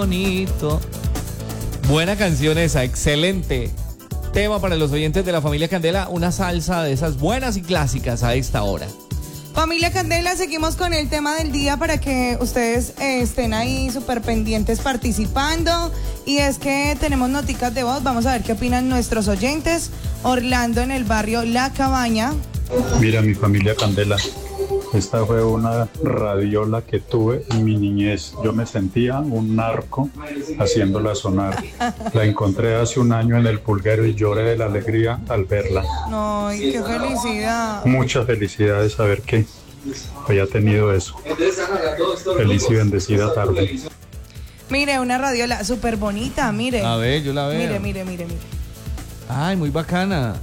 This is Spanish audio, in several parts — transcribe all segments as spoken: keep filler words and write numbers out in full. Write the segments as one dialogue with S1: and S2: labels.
S1: Bonito. Buena canción esa, excelente. Tema para los oyentes de la familia Candela, una salsa de esas buenas y clásicas a esta hora.
S2: Familia Candela, seguimos con el tema del día para que ustedes eh, estén ahí súper pendientes participando. Y es que tenemos noticas de voz, vamos a ver qué opinan nuestros oyentes. Orlando en el barrio La Cabaña.
S3: Mira, mi familia Candela, esta fue una radiola que tuve en mi niñez. Yo me sentía un narco haciéndola sonar. La encontré hace un año en el Pulguero y lloré de la alegría al verla.
S2: Ay, qué felicidad.
S3: Mucha felicidad de saber que había tenido eso. Feliz y bendecida tarde.
S2: Mire, una radiola súper bonita, mire.
S1: A ver, yo la veo.
S2: Mire, mire, mire, mire.
S1: Ay, muy bacana.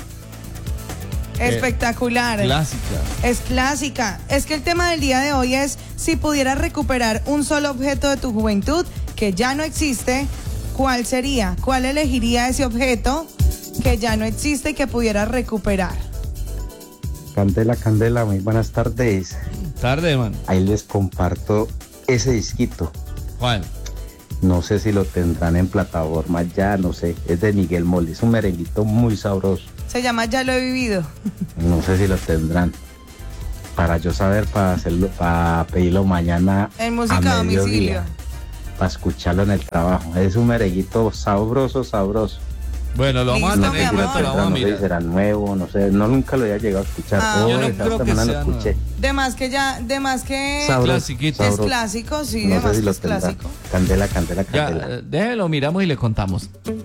S2: Espectacular.
S1: Eh, clásica.
S2: Es clásica. Es que el tema del día de hoy es si pudieras recuperar un solo objeto de tu juventud que ya no existe, ¿cuál sería? ¿Cuál elegiría ese objeto que ya no existe y que pudieras recuperar?
S4: Candela, Candela, muy buenas tardes.
S1: Tarde, man.
S4: Ahí les comparto ese disquito.
S1: ¿Cuál?
S4: No sé si lo tendrán en plataforma ya, no sé. Es de Miguel Moli, es un merenguito muy sabroso.
S2: Se llama Ya lo he vivido.
S4: No sé si lo tendrán. Para yo saber, para hacerlo, para pedirlo mañana
S2: En música a domicilio.
S4: Para escucharlo en el trabajo. Es un merenguito sabroso, sabroso.
S1: Bueno, lo vamos
S2: Listo,
S1: a
S2: mi
S1: tener,
S2: amor.
S1: pero lo vamos a
S4: No sé si
S1: mirar.
S4: será nuevo, no sé. No, nunca lo había llegado a escuchar.
S2: Ah,
S4: Hoy,
S1: yo no
S4: esta
S1: creo que
S4: semana
S1: sea
S4: lo escuché.
S2: De más que ya, de más que
S4: Sabroso,
S1: Clasiquito.
S2: es
S4: sabroso.
S2: clásico, sí,
S4: No
S2: de
S4: sé
S2: más
S4: si
S2: que
S4: lo
S2: es
S4: tendrán.
S2: clásico.
S4: Candela, Candela,
S1: Ya,
S4: Candela.
S1: eh, déjelo, miramos y le contamos.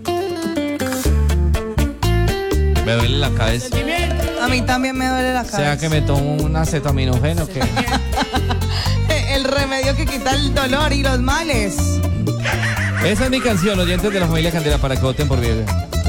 S1: Me duele la cabeza.
S2: A mí también me duele la
S1: O
S2: cabeza.
S1: sea que me tomo un acetaminofeno que...
S2: El remedio que quita el dolor y los males.
S1: Esa es mi canción, oyentes de la familia Candela, para que voten por mí.